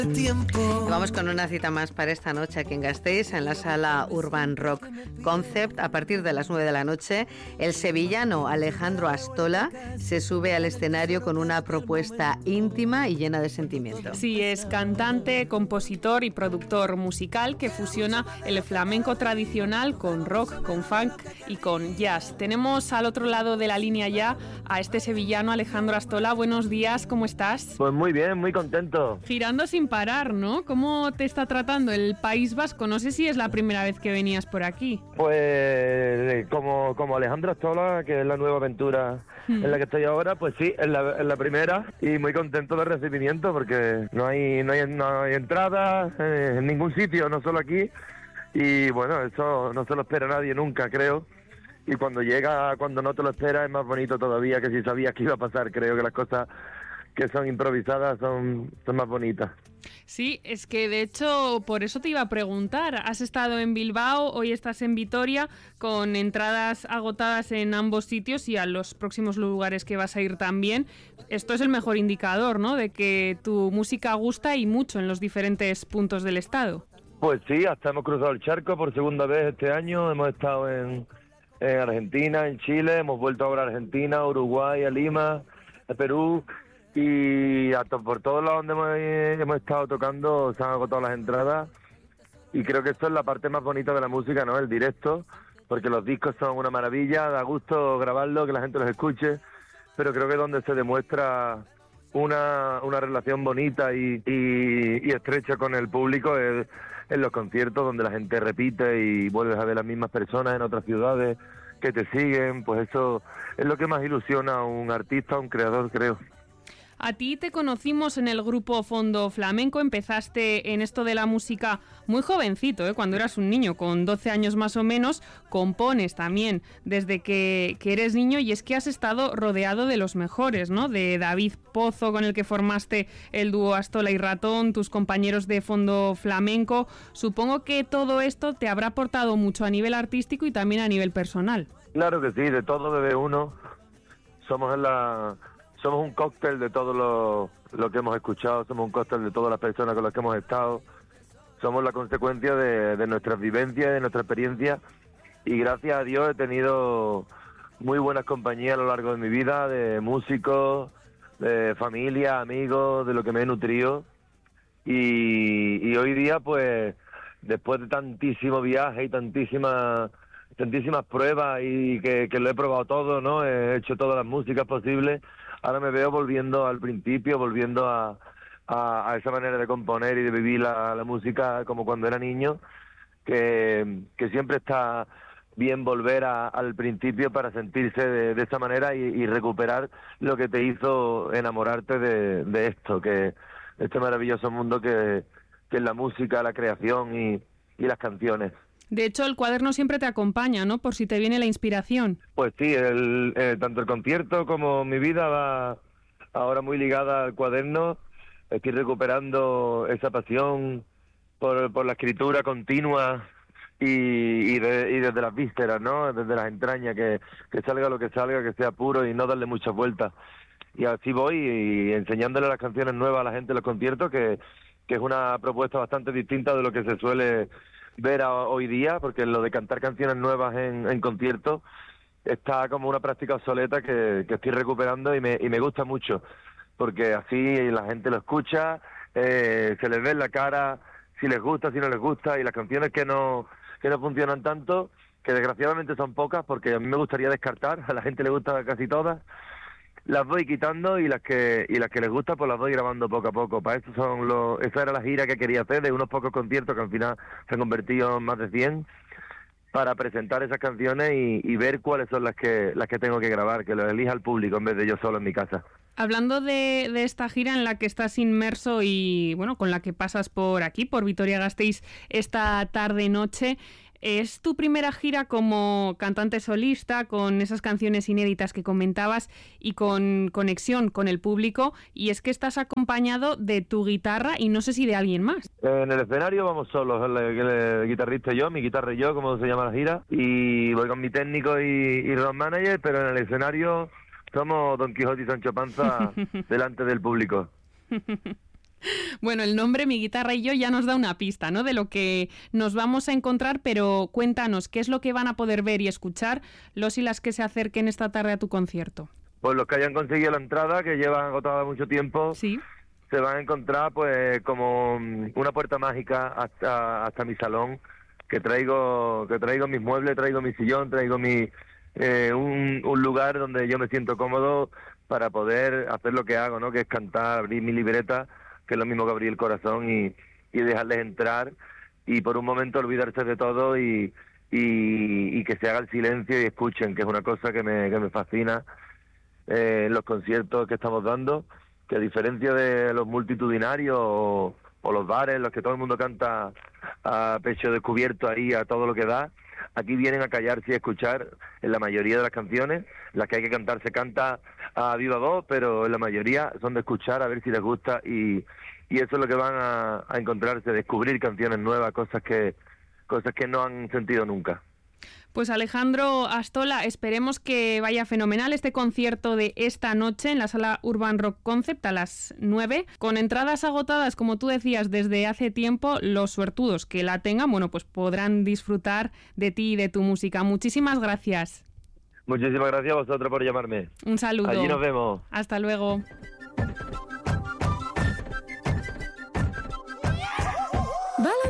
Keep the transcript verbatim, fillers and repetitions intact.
Vamos con una cita más para esta noche aquí en Gasteiz, en la sala Urban Rock Concept. A partir de las nueve de la noche, el sevillano Alejandro Astola se sube al escenario con una propuesta íntima y llena de sentimiento. Sí, es cantante, compositor y productor musical que fusiona el flamenco tradicional con rock, con funk y con jazz. Tenemos al otro lado de la línea ya a este sevillano Alejandro Astola. Buenos días, ¿cómo estás? Pues muy bien, muy contento. Girando sin parar, ¿no? ¿Cómo te está tratando el País Vasco? No sé si es la primera vez que venías por aquí. Pues como, como Alejandro Astola, que es la nueva aventura hmm. en la que estoy ahora, pues sí, es la, es la primera y muy contento del recibimiento porque no hay, no hay, no hay entradas eh, en ningún sitio, no solo aquí. Y bueno, eso no se lo espera nadie nunca, creo. Y cuando llega, cuando no te lo esperas, es más bonito todavía que si sabías que iba a pasar. Creo que las cosas que son improvisadas son, son más bonitas. Sí, es que de hecho por eso te iba a preguntar. Has estado en Bilbao, hoy estás en Vitoria, con entradas agotadas en ambos sitios y a los próximos lugares que vas a ir también. Esto es el mejor indicador, ¿no?, de que tu música gusta y mucho en los diferentes puntos del estado. Pues sí, hasta hemos cruzado el charco por segunda vez este año. Hemos estado en, en Argentina, en Chile, hemos vuelto ahora a Argentina, a Uruguay, a Lima, a Perú. Y hasta por todos lados donde hemos, hemos estado tocando se han agotado las entradas y creo que esto es la parte más bonita de la música, ¿no?, el directo, porque los discos son una maravilla, da gusto grabarlo, que la gente los escuche, pero creo que donde se demuestra una, una relación bonita y, y, y estrecha con el público es en los conciertos, donde la gente repite y vuelves a ver las mismas personas en otras ciudades que te siguen. Pues eso es lo que más ilusiona a un artista, a un creador, creo. A ti te conocimos en el grupo Fondo Flamenco, empezaste en esto de la música muy jovencito, ¿eh? Cuando eras un niño, con doce años más o menos, compones también desde que, que eres niño y es que has estado rodeado de los mejores, ¿no? De David Pozo, con el que formaste el dúo Astola y Ratón, tus compañeros de Fondo Flamenco. Supongo que todo esto te habrá aportado mucho a nivel artístico y también a nivel personal. Claro que sí, de todo bebe uno. Somos en la... Somos un cóctel de todo lo, lo que hemos escuchado, somos un cóctel de todas las personas con las que hemos estado, somos la consecuencia de, de nuestras vivencias, de nuestra experiencia, y gracias a Dios he tenido muy buenas compañías a lo largo de mi vida, de músicos, de familia, amigos, de lo que me he nutrido, y, y hoy día pues después de tantísimo viaje y tantísimas tantísimas pruebas y que, que lo he probado todo, ¿no? He hecho todas las músicas posibles. Ahora me veo volviendo al principio, volviendo a, a, a esa manera de componer y de vivir la, la música como cuando era niño, que, que siempre está bien volver a, al principio para sentirse de, de esa manera y, y recuperar lo que te hizo enamorarte de, de esto, que este maravilloso mundo que, que es la música, la creación y, y las canciones. De hecho, el cuaderno siempre te acompaña, ¿no?, por si te viene la inspiración. Pues sí, el, eh, tanto el concierto como mi vida va ahora muy ligada al cuaderno. Estoy recuperando esa pasión por, por la escritura continua y, y, de, y desde las vísceras, ¿no?, desde las entrañas, que, que salga lo que salga, que sea puro y no darle muchas vueltas. Y así voy y enseñándole las canciones nuevas a la gente en los conciertos, que, que es una propuesta bastante distinta de lo que se suele ver a, hoy día, porque lo de cantar canciones nuevas en, en conciertos está como una práctica obsoleta que, que estoy recuperando y me, y me gusta mucho, porque así la gente lo escucha, eh, se les ve en la cara si les gusta, si no les gusta, y las canciones que no, que no funcionan tanto, que desgraciadamente son pocas, porque a mí me gustaría descartar, a la gente le gusta casi todas, las voy quitando y las que y las que les gusta pues las voy grabando poco a poco. Para eso son los, esa era la gira que quería hacer, de unos pocos conciertos que al final se han convertido en más de cien, para presentar esas canciones y, y ver cuáles son las que las que tengo que grabar, que lo elija el público en vez de yo solo en mi casa. Hablando de, de esta gira en la que estás inmerso y bueno, con la que pasas por aquí, por Vitoria-Gasteiz esta tarde-noche, ¿es tu primera gira como cantante solista, con esas canciones inéditas que comentabas y con conexión con el público? Y es que estás acompañado de tu guitarra y no sé si de alguien más. En el escenario vamos solos, el, el, el guitarrista y yo, mi guitarra y yo, como se llama la gira, y voy con mi técnico y, y road manager, pero en el escenario somos Don Quijote y Sancho Panza delante del público. Bueno, el nombre Mi Guitarra y Yo ya nos da una pista, ¿no?, de lo que nos vamos a encontrar, pero cuéntanos, ¿qué es lo que van a poder ver y escuchar los y las que se acerquen esta tarde a tu concierto? Pues los que hayan conseguido la entrada, que llevan agotada mucho tiempo, Sí. se van a encontrar pues como una puerta mágica hasta hasta mi salón, que traigo que traigo mis muebles, traigo mi sillón, traigo mi eh, un, un lugar donde yo me siento cómodo para poder hacer lo que hago, ¿no?, que es cantar, abrir mi libreta, que es lo mismo que abrir el corazón y, y dejarles entrar y por un momento olvidarse de todo y, y, y que se haga el silencio y escuchen, que es una cosa que me, que me fascina eh, en los conciertos que estamos dando, que a diferencia de los multitudinarios o, o los bares en los que todo el mundo canta a pecho descubierto ahí a todo lo que da, aquí vienen a callarse y a escuchar. En la mayoría de las canciones, las que hay que cantar se canta a viva voz, pero en la mayoría son de escuchar a ver si les gusta y, y eso es lo que van a, a encontrarse, descubrir canciones nuevas, cosas que cosas que no han sentido nunca. Pues Alejandro Astola, esperemos que vaya fenomenal este concierto de esta noche en la Sala Urban Rock Concept a las nueve, con entradas agotadas, como tú decías, desde hace tiempo. Los suertudos que la tengan, bueno, pues podrán disfrutar de ti y de tu música. Muchísimas gracias. Muchísimas gracias a vosotros por llamarme. Un saludo. Allí nos vemos. Hasta luego.